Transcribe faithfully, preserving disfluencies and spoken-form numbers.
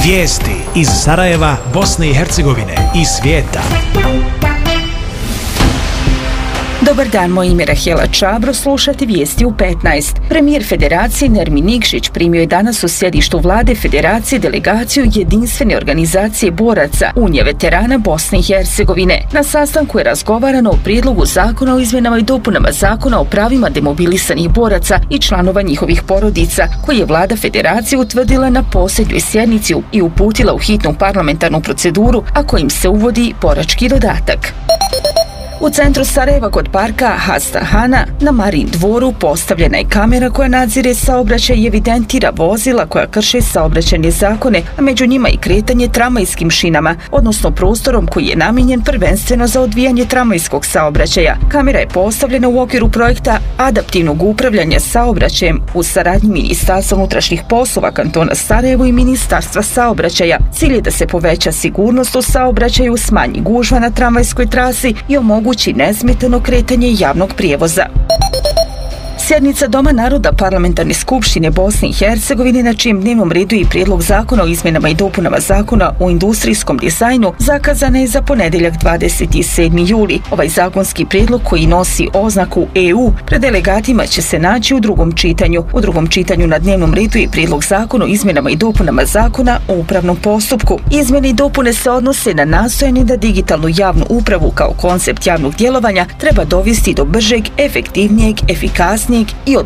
Vijesti iz Sarajeva, Bosne i Hercegovine i svijeta. Dobar dan, moje ime je Rahela Čabro, slušate vijesti u petnaest. Premijer Federacije Nermin Nikšić primio je danas u sjedištu vlade Federacije delegaciju jedinstvene organizacije boraca Unije veterana Bosne i Hercegovine. Na sastanku je razgovarano o prijedlogu zakona o izmjenama i dopunama zakona o pravima demobilisanih boraca i članova njihovih porodica, koji je vlada Federacije utvrdila na posljednjoj sjednici i uputila u hitnu parlamentarnu proceduru, a kojim se uvodi borački dodatak. U centru Sarajeva kod parka Hasta Hana na Marin dvoru postavljena je kamera koja nadzire saobraćaj i evidentira vozila koja krše saobraćajne zakone, a među njima i kretanje tramvajskim šinama, odnosno prostorom koji je namijenjen prvenstveno za odvijanje tramvajskog saobraćaja. Kamera je postavljena u okviru projekta adaptivnog upravljanja saobraćajem u saradnji Ministarstva unutrašnjih poslova kantona Sarajevo i Ministarstva saobraćaja. Cilj je da se poveća sigurnost u saobraćaju, smanji gužva na tramvajskoj trasi i omogući nesmetano kretanje javnog prijevoza. Sjednica Doma naroda Parlamentarne skupštine Bosne i Hercegovine, na čijem dnevnom redu je i prijedlog zakona o izmjenama i dopunama zakona o industrijskom dizajnu, zakazana je za ponedjeljak dvadeset sedmi juli. Ovaj zakonski prijedlog, koji nosi oznaku E U, pred delegatima će se naći u drugom čitanju. U drugom čitanju na dnevnom redu je prijedlog zakona o izmjenama i dopunama zakona o upravnom postupku. Izmjene i dopune se odnose na nastojanje da digitalnu javnu upravu kao koncept javnog djelovanja treba dovesti do bržeg, efektivnijeg, efikasnijeg i